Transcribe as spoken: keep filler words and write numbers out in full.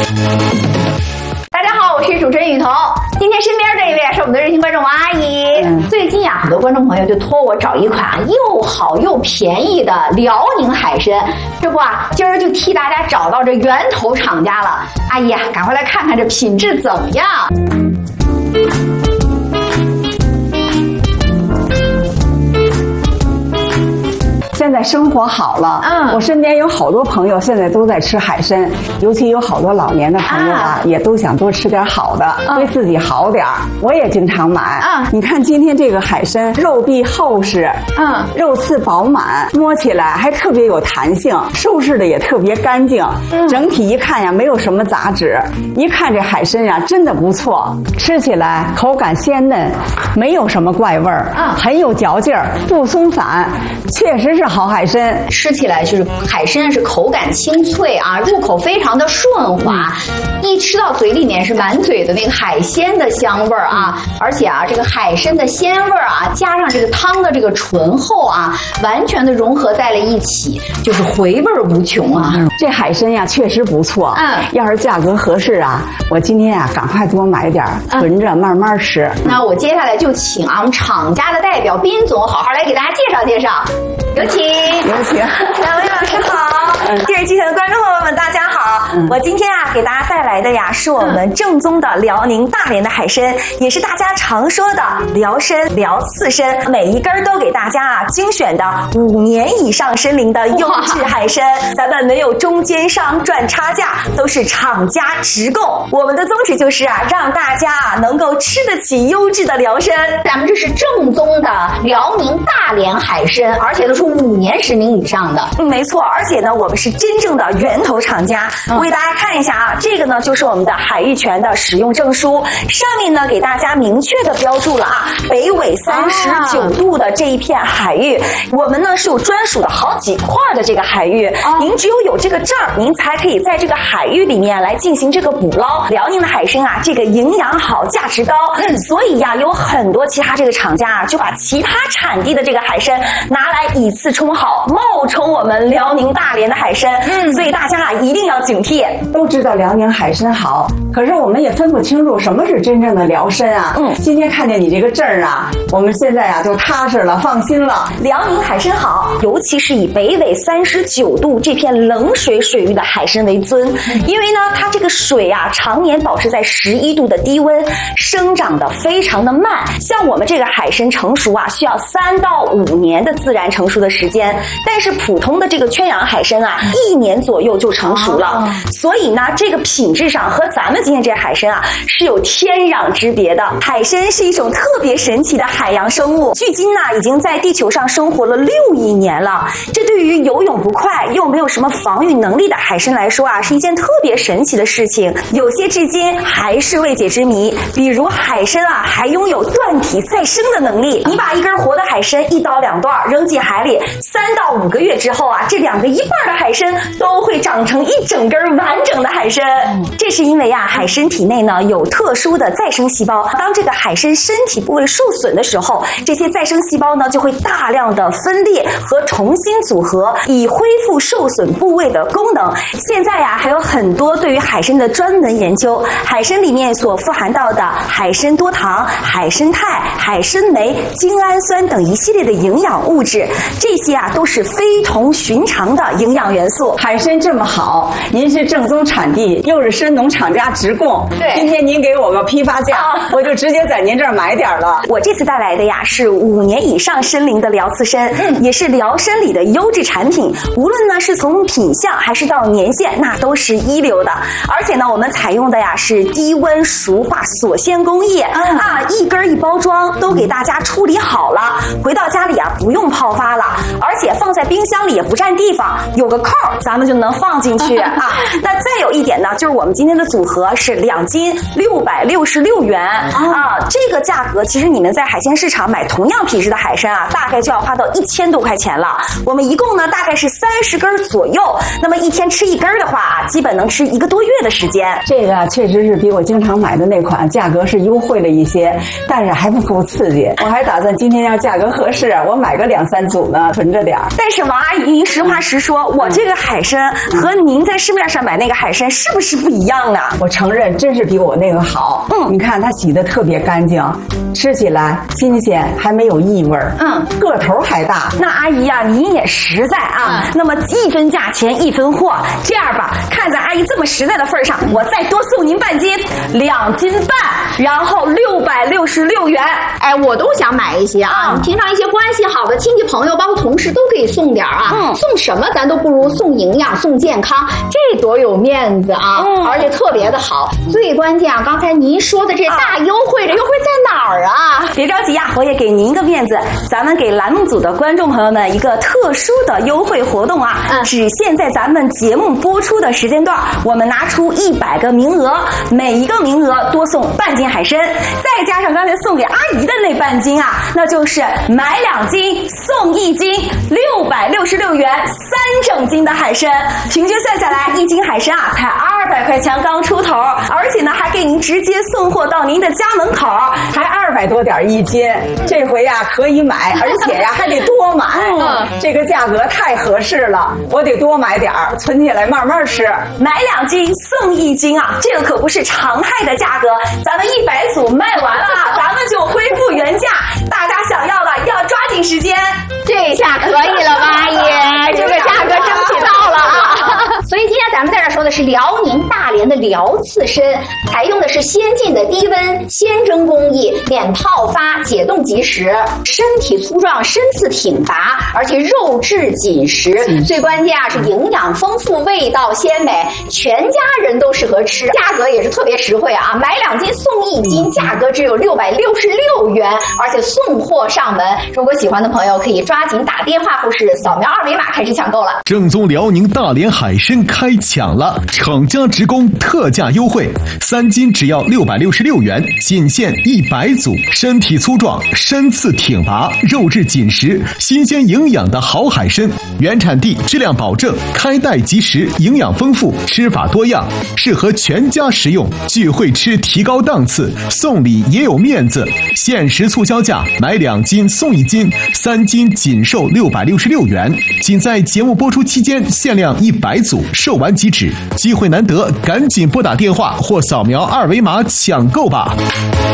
大家好，我是主持人雨桐。今天身边这一位是我们的热心观众王阿姨。嗯、最近啊，很多观众朋友就托我找一款啊又好又便宜的辽宁海参。这不啊，今儿就替大家找到这源头厂家了。阿姨啊，赶快来看看这品质怎么样。 现在生活好了，嗯，我身边有好多朋友现在都在吃海参，尤其有好多老年的朋友啊，啊也都想多吃点好的，嗯、对自己好点儿。我也经常买，啊、嗯，你看今天这个海参，肉壁厚实，嗯，肉刺饱满，摸起来还特别有弹性，收拾的也特别干净，嗯，整体一看呀，没有什么杂质，一看这海参呀，真的不错，吃起来口感鲜嫩，没有什么怪味儿，啊、嗯，很有嚼劲儿，不松散，确实是。好海参吃起来就是海参是口感清脆啊，入口非常的顺滑，嗯、一吃到嘴里面是满嘴的那个海鲜的香味儿啊，嗯、而且啊这个海参的鲜味儿啊，加上这个汤的这个醇厚啊，完全的融合在了一起，就是回味无穷啊。 嗯、这海参呀确实不错，嗯，要是价格合适啊，我今天啊赶快多买点囤着慢慢吃。 嗯、那我接下来就请啊我们厂家的代表斌总好好来给大家介绍介绍。有请， 有请， 两位老师好，电视机前的观众朋友们大家好。嗯、我今天啊给大家带来的呀是我们正宗的辽宁大连的海参，也是大家常说的辽参、辽刺参，每一根都给大家啊精选的五年以上参龄的优质海参，咱们没有中间商赚差价，都是厂家直供。我们的宗旨就是啊让大家啊能够吃得起优质的辽参， 咱们这是正宗的辽宁大连海参，而且都是五年十名以上的。 嗯，没错，而且呢，我们是真正的源头厂家。嗯、我给大家看一下啊，这个呢就是我们的海域泉的使用证书，上面呢给大家明确的标注了啊，北纬三十九度的这一片海域，啊、我们呢是有专属的好几块的这个海域，啊、您只有有这个证儿，您才可以在这个海域里面来进行这个捕捞。辽宁的海参啊，这个营养好，价值高，嗯、所以呀，有很多其他这个厂家啊，就把其他产地的这个海参拿来以次充好，冒充我们辽宁大连的海参，嗯，所以大家啊一定要警惕。 都知道辽宁海参好，可是我们也分不清楚什么是真正的辽参啊。嗯，今天看见你这个证儿啊，我们现在啊就踏实了，放心了。 辽宁海参好，尤其是以北纬三十九度这片冷水水域的海参为尊，嗯、因为呢它这个水啊常年保持在十一度的低温，生长的非常的慢。像我们这个海参成熟啊，需要三到五年的自然成熟的时间，但是普通的这个圈养海参啊，一年左右就成熟了。哦、所以呢，这个品质上和咱们今天这海参啊是有天壤之别的。海参是一种特别神奇的海洋生物，距今呢已经在地球上生活了六亿年了。这对于游泳不快又没有什么防御能力的海参来说啊，是一件特别神奇的事情。有些至今还是未解之谜。比如海参啊，还拥有断体再生的能力。你把一根活的海参一刀两断扔进海里，三到五个月之后啊，这两个一半的海参都会长成一整根完整的海参。嗯、这是因为啊，海参体内呢有特殊的再生细胞，当这个海参身体部位受损的时候，这些再生细胞呢就会大量的分裂和重新组合，以恢复受损部位的功能。现在呀、啊，还有很多对于海参的专门研究，海参里面所富含到的海参多糖、海参肽、海参酶、精氨酸等一系列的营养物质，这些啊都是非同寻常的营养元素。 海参这么好，您是正宗产地，又是参农厂家直供，对，今天您给我个批发价，啊、我就直接在您这儿买点了。 我这次带来的呀是五年以上参龄的辽刺参，嗯、也是辽参里的优质产品，无论呢是从品相还是到年限，那都是一流的。而且呢，我们采用的呀是低温熟化锁鲜工艺，嗯、啊，一根一包装都给大家处理好了，回到家里啊不用泡发了，而且放在冰箱里也不占地方，有个扣咱们就能放进去啊。那再有一点呢，就是我们今天的组合是两斤六百六十六元啊，这个价格其实你们在海鲜市场买同样品质的海参啊，大概就要花到一千多块钱了。我们一共呢大概是三十根左右，那么一天吃一根的话啊，基本能吃一个多月的时间。 这个确实是比我经常买的那款价格是优惠了一些，但是还不够刺激。我还打算今天要价格合适，我买个两三组呢，囤着点儿。 但是王阿姨，您实话实说，我这个海参和您在市面架上买那个海参是不是不一样啊？ 我承认，真是比我那个好。嗯，你看它洗得特别干净，吃起来新鲜，还没有异味儿。嗯，个头还大。 那阿姨啊，你也实在啊。嗯、那么一分价钱一分货，这样吧，看在阿姨这么实在的份上，我再多送您半斤，两斤半，然后六百六十六元。 哎，我都想买一些啊！嗯、平常一些关系好的亲戚朋友，包括同事都可以送点啊。嗯，送什么咱都不如送营养、送健康，这多有面子啊！嗯，而且特别的好。最关键啊，刚才您说的这大优惠，这优惠在哪儿啊？ 别着急啊，我也给您一个面子，咱们给栏目组的观众朋友们一个特殊的优惠活动啊！嗯，只限在咱们节目播出的时间段，我们拿出一百个名额，每一个名额多送半斤海参，再加上刚才送给阿姨的那半斤啊，那就是买两斤送一斤，六百六十六元三整斤的海参，平均算下来一斤海参啊才二百块钱刚出头，而且呢还给您直接送货到您的家门口， 还二百多点一斤，这回呀可以买，而且呀还得多买，嗯，这个价格太合适了，我得多买点儿，存起来慢慢吃。 买两斤送一斤啊，这个可不是常态的价格，咱们一百组卖完了，咱们就恢复原价，大家想要的要抓紧时间。 这下可以了吧，爷，这个价格争取到了啊！所以今天咱们在这说的是辽宁大连的辽刺参，采用的是先进的低温鲜蒸工艺，免泡发，解冻即食，身体粗壮，身次挺拔，而且肉质紧实，嗯、最关键啊是营养丰富，味道鲜美，全家人都适合吃，价格也是特别实惠啊！买两斤送一斤，价格只有六百六十六元，而且送货上门。如果喜欢的朋友可以抓紧打电话或是扫描二维码开始抢购了。 正宗辽宁大连海参开抢了，厂家直供特价优惠，三斤只要六百六十六元，仅限一百组，身体粗壮，身次挺拔，肉质紧实，新鲜营养的好海参，原产地，质量保证，开袋即食，营养丰富，吃法多样，适合全家食用。聚会吃提高档次，送礼也有面子，限时促销价，买两斤送一斤，三斤仅售六百六十六元，仅在节目播出期间限量一百组，售完即止，机会难得，赶紧拨打电话或扫描二维码抢购吧。